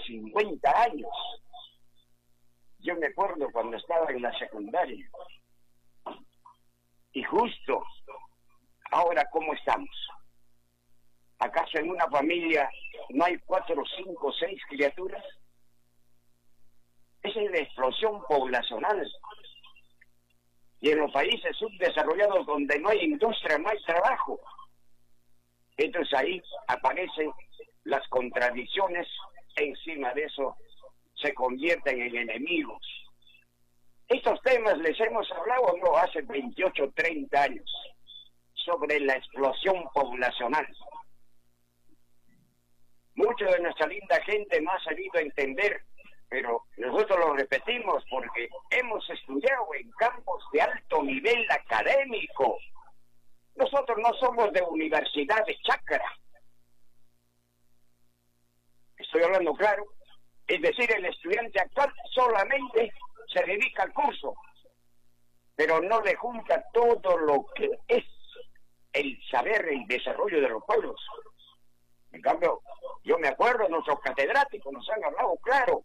50 años. Yo me acuerdo cuando estaba en la secundaria. Y justo ahora, ¿cómo estamos? ¿Acaso en una familia no hay 4, 5, 6 criaturas? Esa es la explosión poblacional. Y en los países subdesarrollados donde no hay industria, no hay trabajo. Entonces ahí aparecen las contradicciones, encima de eso se convierten en enemigos. Estos temas les hemos hablado no hace 28, 30 años, sobre la explosión poblacional. Mucho de nuestra linda gente no ha sabido entender, pero nosotros lo repetimos porque hemos estudiado en campos de alto nivel académico. Nosotros no somos de universidad de chácara. Estoy hablando claro. Es decir, el estudiante actual solamente se dedica al curso, pero no le junta todo lo que es el saber, el desarrollo de los pueblos. En cambio, yo me acuerdo, nuestros catedráticos nos han hablado claro.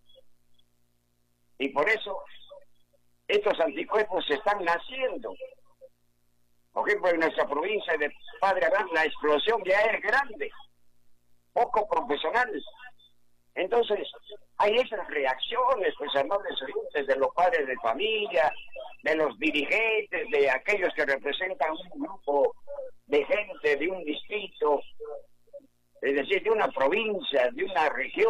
Y por eso estos anticuerpos están naciendo. Por ejemplo, en nuestra provincia de Padre Abraham, la explosión ya es grande, poco profesionales. Entonces, hay esas reacciones, pues, amables oyentes, de los padres de familia, de los dirigentes, de aquellos que representan un grupo de gente, de un distrito, es decir, de una provincia, de una región.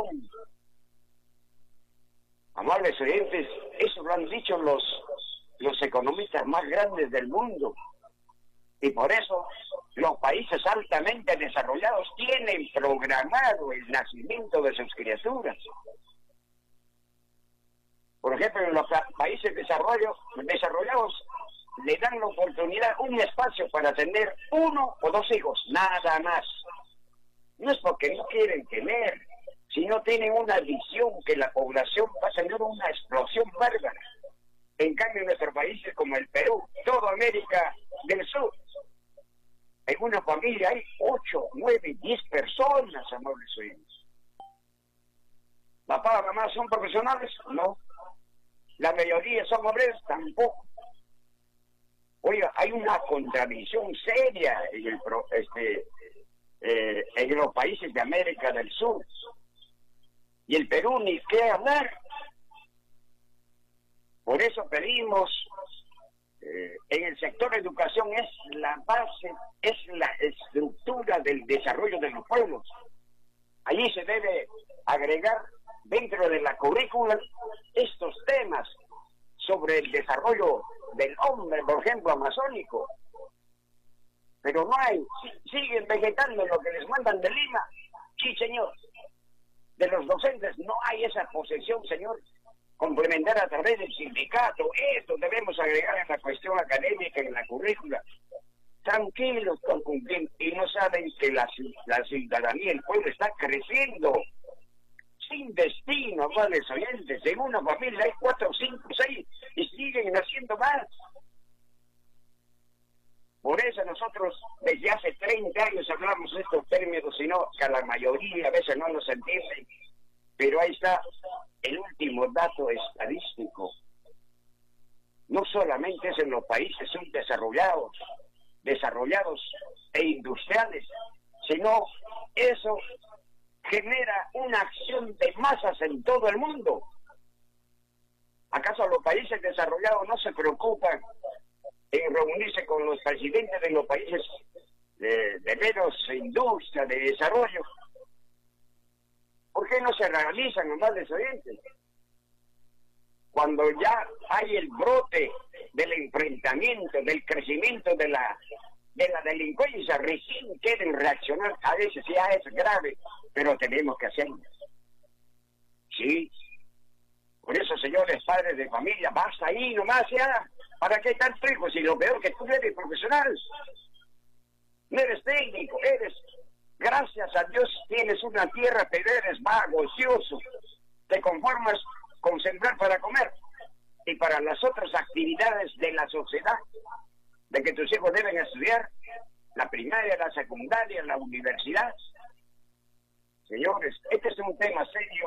Amables oyentes, eso lo han dicho los economistas más grandes del mundo. Y por eso los países altamente desarrollados tienen programado el nacimiento de sus criaturas. Por ejemplo, en los países desarrollados le dan la oportunidad, un espacio para tener 1 o 2 hijos, nada más. No es porque no quieren tener, sino tienen una visión que la población va a tener una explosión bárbara. En cambio, en nuestros países como el Perú, toda América del Sur, en una familia hay 8, 9, 10 personas, amables oyentes. ¿Papá, mamá son profesionales? No. La mayoría son obreros, tampoco. Oiga, hay una contradicción seria en los países de América del Sur. Y el Perú ni qué hablar. Por eso pedimos, en el sector de educación es la base, es la estructura del desarrollo de los pueblos. Allí se debe agregar dentro de la currícula estos temas sobre el desarrollo del hombre, por ejemplo, amazónico. Pero no hay, siguen vegetando lo que les mandan de Lima. Sí, señor. De los docentes no hay esa posesión, señor. Complementar a través del sindicato. Esto debemos agregar en la cuestión académica, en la currícula. Tranquilos, están cumpliendo. Y no saben que la ciudadanía, el pueblo está creciendo. Sin destino, amables oyentes. En una familia hay 4, 5, 6 y siguen naciendo más. Por eso nosotros desde hace 30 años hablamos de estos términos, sino que a la mayoría a veces no nos entienden. Pero ahí está el último dato estadístico. No solamente es en los países subdesarrollados, desarrollados e industriales, sino eso genera una acción de masas en todo el mundo. ¿Acaso los países desarrollados no se preocupan en reunirse con los presidentes de los países de menos industria, de desarrollo? ¿Por qué no se realizan, amables oyentes? Cuando ya hay el brote del enfrentamiento, del crecimiento de la delincuencia, recién quieren reaccionar. A veces ya es grave, pero tenemos que hacerlo. Sí. Por eso, señores padres de familia, basta ahí nomás ya. ¿Para qué tan frijos? Y lo peor que tú eres profesional. No eres técnico, gracias a Dios tienes una tierra, pero eres vago, ocioso. Te conformas con sembrar para comer. Y para las otras actividades de la sociedad, de que tus hijos deben estudiar, la primaria, la secundaria, la universidad. Señores, este es un tema serio.